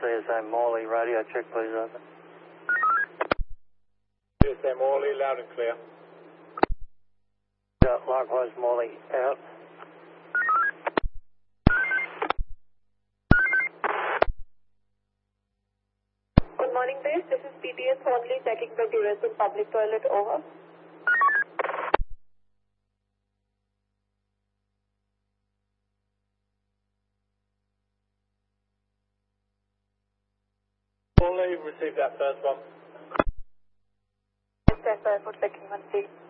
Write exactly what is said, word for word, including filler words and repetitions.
C S A Morley, radio check please, over. C S A Morley, loud and clear. Uh, likewise Morley, out. Good morning, base. This is P T S only checking the duress in public toilet, over. Morley, received that first one. Stand by for checking one, please.